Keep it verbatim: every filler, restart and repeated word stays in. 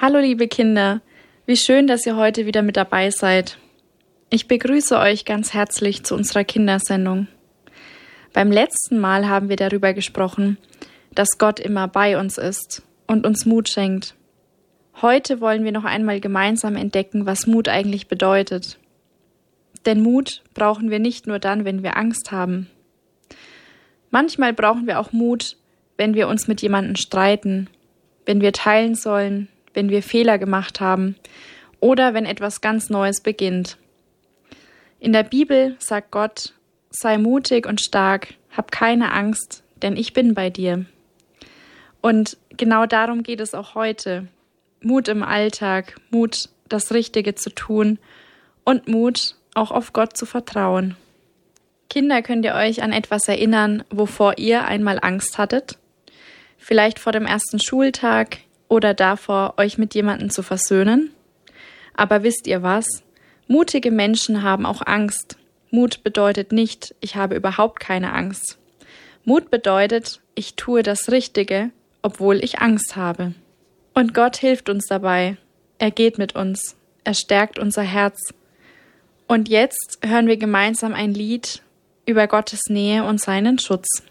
Hallo liebe Kinder, wie schön, dass ihr heute wieder mit dabei seid. Ich begrüße euch ganz herzlich zu unserer Kindersendung. Beim letzten Mal haben wir darüber gesprochen, dass Gott immer bei uns ist und uns Mut schenkt. Heute wollen wir noch einmal gemeinsam entdecken, was Mut eigentlich bedeutet. Denn Mut brauchen wir nicht nur dann, wenn wir Angst haben. Manchmal brauchen wir auch Mut, wenn wir uns mit jemandem streiten, wenn wir teilen sollen, wenn wir Fehler gemacht haben oder wenn etwas ganz Neues beginnt. In der Bibel sagt Gott: Sei mutig und stark, hab keine Angst, denn ich bin bei dir. Und genau darum geht es auch heute. Mut im Alltag, Mut, das Richtige zu tun und Mut, auch auf Gott zu vertrauen. Kinder, könnt ihr euch an etwas erinnern, wovor ihr einmal Angst hattet? Vielleicht vor dem ersten Schultag oder davor, euch mit jemandem zu versöhnen? Aber wisst ihr was? Mutige Menschen haben auch Angst. Mut bedeutet nicht, ich habe überhaupt keine Angst. Mut bedeutet, ich tue das Richtige, obwohl ich Angst habe. Und Gott hilft uns dabei. Er geht mit uns. Er stärkt unser Herz. Und jetzt hören wir gemeinsam ein Lied über Gottes Nähe und seinen Schutz.